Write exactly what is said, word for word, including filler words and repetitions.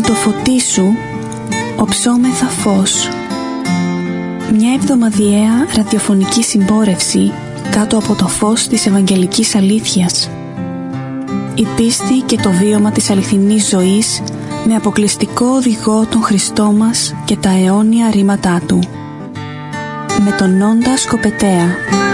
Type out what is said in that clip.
το φωτί σου οψόμεθα φως. Μια εβδομαδιαία ραδιοφωνική συμπόρευση κάτω από το φως της Ευαγγελικής Αλήθειας. Η πίστη και το βίωμα της αληθινής ζωής με αποκλειστικό οδηγό τον Χριστό μας και τα αιώνια ρήματά Του. Με τον Νόντα Σκοπετέα.